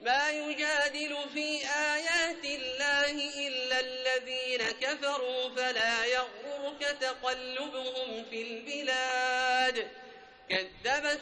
ما يجادل في آيات الله إلا الذين كفروا فلا يغررك تقلبهم في البلاد كذبت